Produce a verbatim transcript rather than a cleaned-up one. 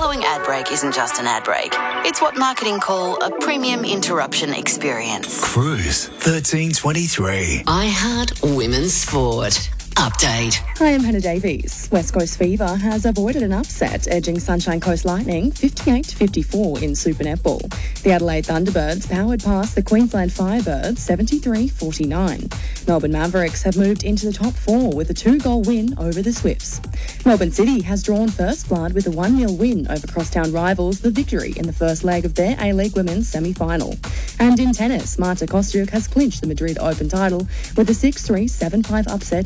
following ad break isn't just an ad break. It's what marketing call a premium interruption experience. Cruise thirteen twenty-three. iHeart Women's Sport. Update. Hi, I'm Hannah Davies. West Coast Fever has avoided an upset, edging Sunshine Coast Lightning fifty-eight to fifty-four in Super Netball. The Adelaide Thunderbirds powered past the Queensland Firebirds seventy-three forty-nine. Melbourne Mavericks have moved into the top four with a two-goal win over the Swifts. Melbourne City has drawn first blood with a one nil win over crosstown rivals The Victory in the first leg of their A-League Women's semi-final. And in tennis, Marta Kostyuk has clinched the Madrid Open title with a six three seven five upset